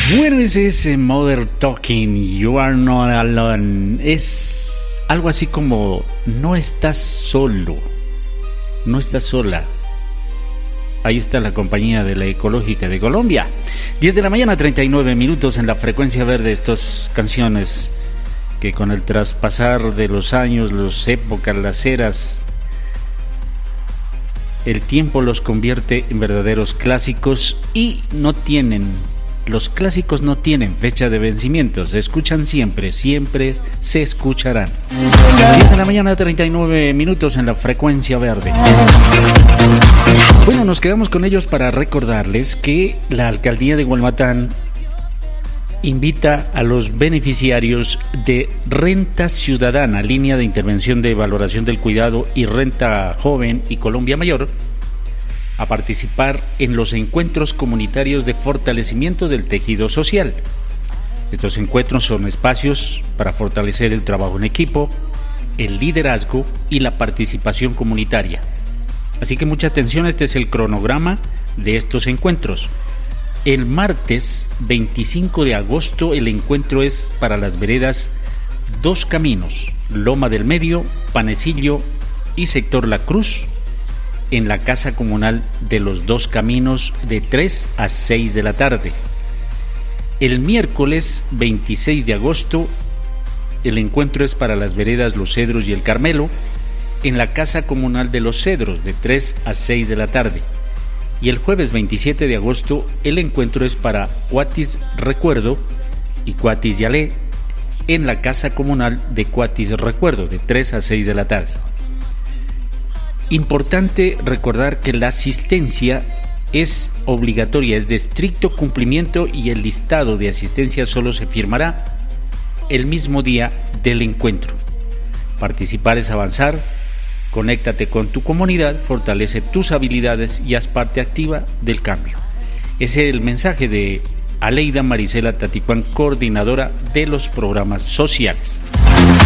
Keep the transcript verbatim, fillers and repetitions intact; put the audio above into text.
Bueno, ese es Mother Talking, You Are Not Alone. Es algo así como no estás solo, no estás sola. Ahí está la compañía de la Ecológica de Colombia. diez de la mañana, treinta y nueve minutos en la frecuencia verde. Estas canciones que con el traspasar de los años, las épocas, las eras, el tiempo los convierte en verdaderos clásicos y no tienen, los clásicos no tienen fecha de vencimiento, se escuchan siempre, siempre se escucharán. diez de la mañana, treinta y nueve minutos en la frecuencia verde. Bueno, nos quedamos con ellos para recordarles que la Alcaldía de Gualmatán invita a los beneficiarios de Renta Ciudadana, línea de intervención de valoración del cuidado y Renta Joven y Colombia Mayor, a participar en los encuentros comunitarios de fortalecimiento del tejido social. Estos encuentros son espacios para fortalecer el trabajo en equipo, el liderazgo y la participación comunitaria. Así que mucha atención, este es el cronograma de estos encuentros. El martes veinticinco de agosto el encuentro es para las veredas Dos Caminos, Loma del Medio, Panecillo y Sector La Cruz, en la Casa Comunal de los Dos Caminos de tres a seis de la tarde. El miércoles veintiséis de agosto el encuentro es para las veredas Los Cedros y El Carmelo, en la Casa Comunal de Los Cedros de tres a seis de la tarde. Y el jueves veintisiete de agosto el encuentro es para Cuatis Recuerdo y Cuatis Yalé, en la Casa Comunal de Cuatis Recuerdo de tres a seis de la tarde. Importante recordar que la asistencia es obligatoria, es de estricto cumplimiento y el listado de asistencia solo se firmará el mismo día del encuentro. Participar es avanzar. Conéctate con tu comunidad, fortalece tus habilidades y haz parte activa del cambio. Ese es el mensaje de Aleida Marisela Taticuán, coordinadora de los programas sociales.